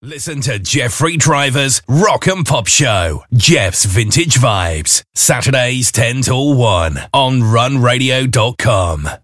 Listen to Jeffrey Driver's Rock and Pop Show, Jeff's Vintage Vibes, Saturdays 10 till 1 on runradio.com.